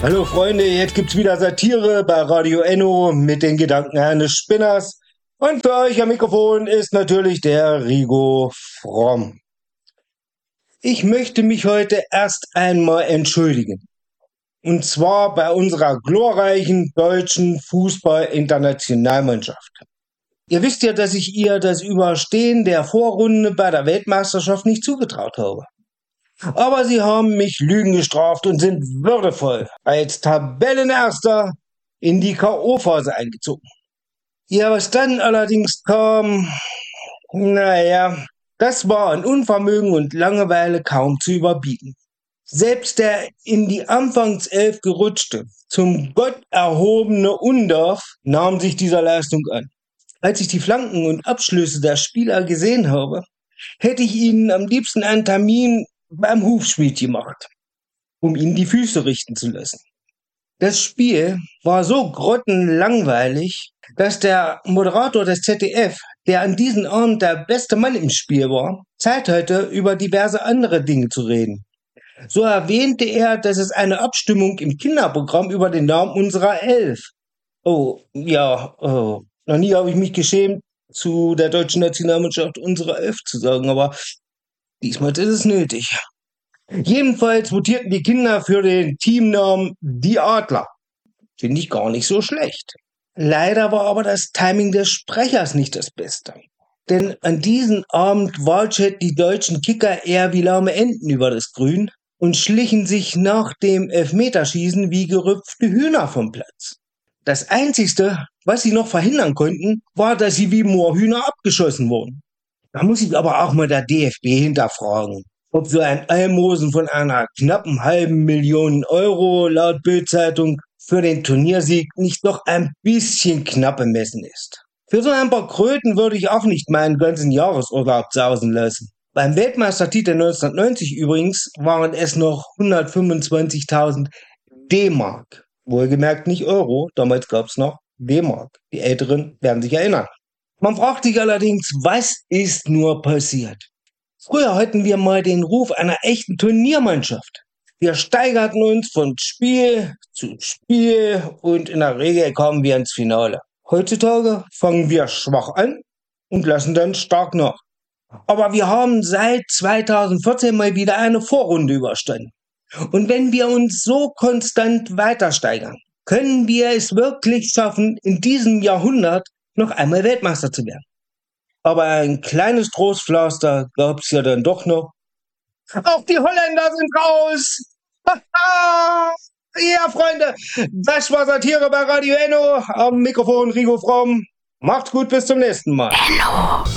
Hallo Freunde, jetzt gibt's wieder Satire bei Radio Enno mit den Gedanken eines Spinners. Und für euch am Mikrofon ist natürlich der Rigo Fromm. Ich möchte mich heute erst einmal entschuldigen. Und zwar bei unserer glorreichen deutschen Fußball-Internationalmannschaft. Ihr wisst ja, dass ich ihr das Überstehen der Vorrunde bei der Weltmeisterschaft nicht zugetraut habe. Aber sie haben mich Lügen gestraft und sind würdevoll als Tabellenerster in die K.O.-Phase eingezogen. Ja, was dann allerdings kam, das war an Unvermögen und Langeweile kaum zu überbieten. Selbst der in die Anfangself gerutschte, zum Gott erhobene Undorf nahm sich dieser Leistung an. Als ich die Flanken und Abschlüsse der Spieler gesehen habe, hätte ich ihnen am liebsten einen Termin beim Hufschmied gemacht, um ihnen die Füße richten zu lassen. Das Spiel war so grottenlangweilig, dass der Moderator des ZDF, der an diesem Abend der beste Mann im Spiel war, Zeit hatte, über diverse andere Dinge zu reden. So erwähnte er, dass es eine Abstimmung im Kinderprogramm über den Namen unserer Elf. Noch nie habe ich mich geschämt, zu der deutschen Nationalmannschaft unsere Elf zu sagen, aber diesmal ist es nötig. Jedenfalls votierten die Kinder für den Teamnamen Die Adler. Finde ich gar nicht so schlecht. Leider war aber das Timing des Sprechers nicht das Beste. Denn an diesem Abend watschelten die deutschen Kicker eher wie lahme Enten über das Grün und schlichen sich nach dem Elfmeterschießen wie gerüpfte Hühner vom Platz. Das Einzigste, was sie noch verhindern konnten, war, dass sie wie Moorhühner abgeschossen wurden. Da muss ich aber auch mal der DFB hinterfragen, ob so ein Almosen von einer knappen halben Million Euro laut Bild-Zeitung für den Turniersieg nicht doch ein bisschen knapp bemessen ist. Für so ein paar Kröten würde ich auch nicht meinen ganzen Jahresurlaub sausen lassen. Beim Weltmeistertitel 1990 übrigens waren es noch 125.000 D-Mark. Wohlgemerkt nicht Euro, damals gab es noch D-Mark. Die Älteren werden sich erinnern. Man fragt sich allerdings, was ist nur passiert? Früher hatten wir mal den Ruf einer echten Turniermannschaft. Wir steigerten uns von Spiel zu Spiel und in der Regel kamen wir ins Finale. Heutzutage fangen wir schwach an und lassen dann stark nach. Aber wir haben seit 2014 mal wieder eine Vorrunde überstanden. Und wenn wir uns so konstant weiter steigern, können wir es wirklich schaffen, in diesem Jahrhundert noch einmal Weltmeister zu werden. Aber ein kleines Trostpflaster gab's ja dann doch noch. Auch die Holländer sind raus! Ja, Freunde, das war Satire bei Radio Enno. Am Mikrofon Rigo Fromm. Macht's gut, bis zum nächsten Mal. Enno.